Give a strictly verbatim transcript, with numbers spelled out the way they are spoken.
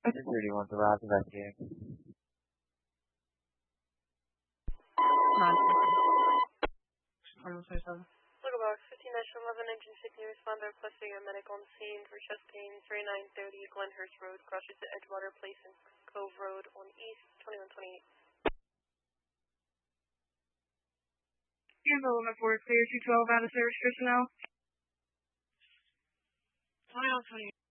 I just really want to laugh about you. nine twenty-seven. Local box fifteen eleven, engine safety responder requesting a medic on scene for chest pain, thirty-nine thirty Glenhurst Road, crosses to Edgewater Place and Cove Road on East, twenty-one twenty-eight. Campbell, number four, clear two twelve out of service personnel. twenty-one twenty-eight.